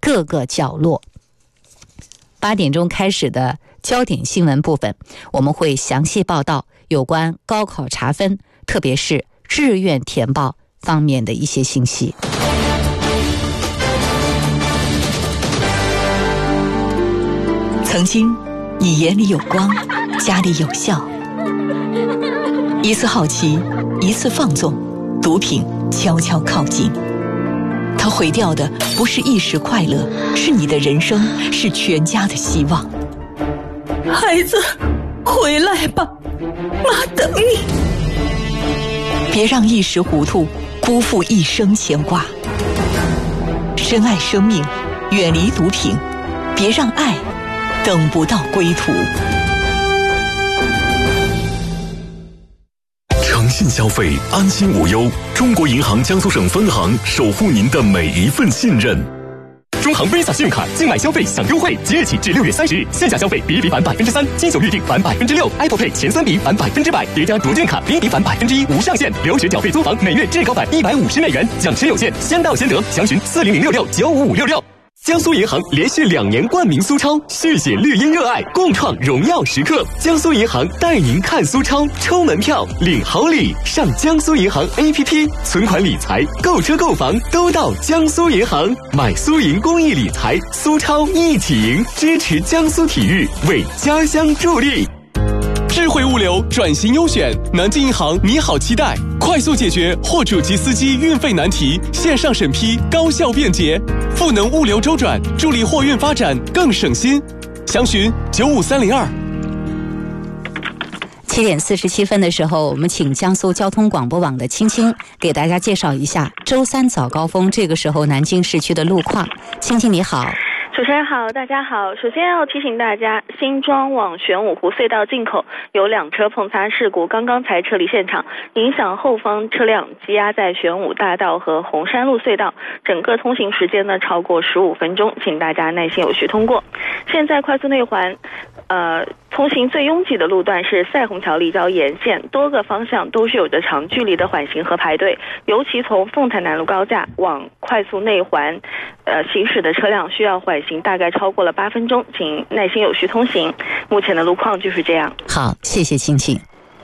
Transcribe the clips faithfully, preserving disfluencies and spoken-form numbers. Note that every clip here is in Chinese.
各个角落。八点钟开始的焦点新闻部分，我们会详细报道有关高考查分，特别是志愿填报方面的一些信息。 曾经你眼里有光，家里有笑，一次好奇，一次放纵，毒品悄悄靠近。它毁掉的不是一时快乐，是你的人生，是全家的希望。 孩子，回来吧，妈等你。 别让一时糊涂辜负一生牵挂。深爱生命，远离毒品，别让爱等不到归途。 诚信消费，安心无忧。中国银行江苏省分行守护您的每一份信任。 中行 Visa 信用卡境外消费享优惠，即日起至六月三十日，线下消费比一比返百分之三，金九预订返百分之六 ，Apple Pay 前三笔返百分之百，叠加卓券卡零抵返百分之一，无上限。留学缴费租房每月至高返一百五十美元，奖池有限，先到先得。详询四零零六六九五五六六。江苏银行连续两年冠名苏超，续写绿茵热爱，共创荣耀时刻。江苏银行带您看苏超，抽门票，领好礼，上江苏银行 A P P， 存款理财、购车购房都到江苏银行，买苏银公益理财，苏超一起赢，支持江苏体育，为家乡助力。智慧物流转型优选，南京银行你好期待，快速解决货主及司机运费难题，线上审批高效便捷，赋能物流周转，助力货运发展更省心。详询九五三零二。 七点四十七分的时候，我们请江苏交通广播网的青青给大家介绍一下周三早高峰这个时候南京市区的路况。青青你好。 主持人好，大家好。首先要提醒大家，新庄往玄武湖隧道进口有两车碰擦事故，刚刚才撤离现场，影响后方车辆积压在玄武大道和红山路隧道，整个通行时间呢超过十五分钟，请大家耐心有序通过。现在快速内环呃，通行最拥挤的路段是赛虹桥立交沿线，多个方向都是有着长距离的缓行和排队，尤其从凤潭南路高架往快速内环呃行驶的车辆需要缓行大概超过了八分钟，请耐心有序通行。目前的路况就是这样。 好，谢谢青青。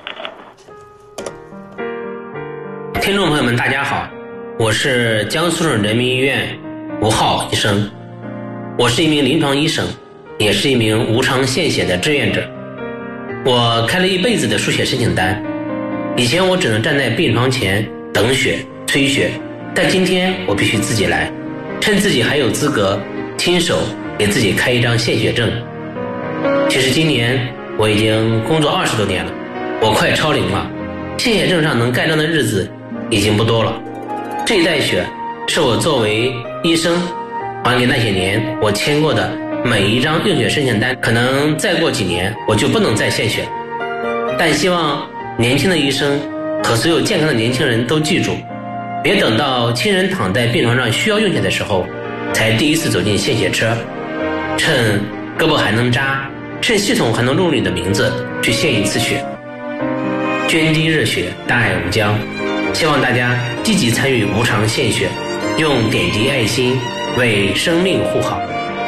听众朋友们大家好，我是江苏省人民医院吴浩医生，我是一名临床医生，也是一名无偿献血的志愿者。我开了一辈子的输血申请单，以前我只能站在病床前等血催血，但今天我必须自己来，趁自己还有资格亲手给自己开一张献血证。其实今年我已经工作二十多年了，我快超龄了，献血证上能盖章的日子已经不多了。这一袋血是我作为医生还给那些年我签过的每一张用血申请单，可能再过几年我就不能再献血，但希望年轻的医生和所有健康的年轻人都记住，别等到亲人躺在病床上需要用血的时候才第一次走进献血车，趁胳膊还能扎，趁系统还能录你的名字去献一次血。捐滴热血，大爱无疆，希望大家积极参与无偿献血，用点滴爱心为生命护航。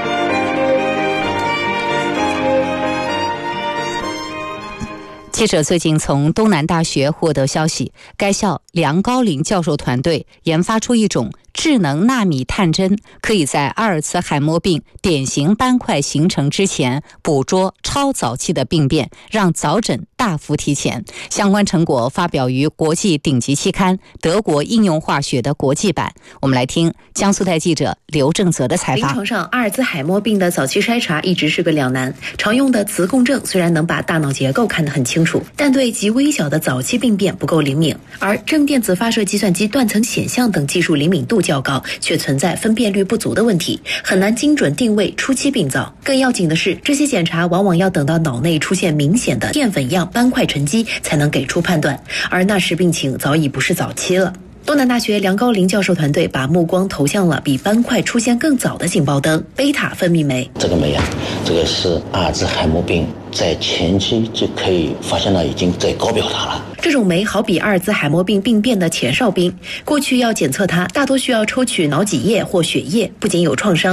记者最近从东南大学获得消息，该校梁高龄教授团队研发出一种智能纳米探针，可以在阿尔茨海默病典型斑块形成之前捕捉超早期的病变，让早诊大幅提前。相关成果发表于国际顶级期刊《德国应用化学》的国际版。我们来听江苏台记者刘正泽的采访。 临床上，阿尔兹海默病的早期筛查一直是个两难。常用的磁共振虽然能把大脑结构看得很清楚，但对极微小的早期病变不够灵敏，而正电子发射计算机断层显像等技术灵敏度较高，却存在分辨率不足的问题，很难精准定位初期病灶。更要紧的是，这些检查往往要等到脑内出现明显的淀粉样斑块沉积才能给出判断，而那时病情早已不是早期了。东南大学梁高龄教授团队把目光投向了比斑块出现更早的警报灯——贝塔分泌酶。 这个酶啊，这个是阿尔兹海默病在前期就可以发现到已经在高表达了。 这种酶好比阿尔兹海默病病变的前哨兵，过去要检测它，大多需要抽取脑脊液或血液，不仅有创伤，